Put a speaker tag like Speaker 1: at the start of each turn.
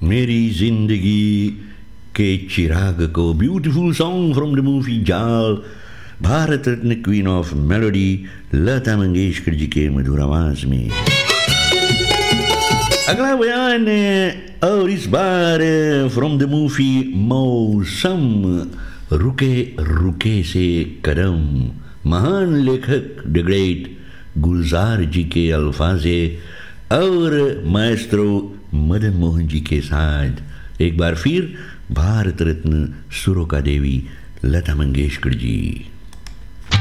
Speaker 1: मेरी जिंदगी के चिराग को beautiful song from the movie जाल, Bharat Ratna queen of melody Lata Mangeshkar ji के मधुर आवाज में। अगला बयान और इस बार फ्रॉम द मूवी मौसम, रुके रुके से कदम, महान लेखक द ग्रेट गुलजार जी के अल्फाजे और माएस्ट्रो मदन मोहन जी के साथ एक बार फिर भारत रत्न सुरों का देवी लता मंगेशकर जी।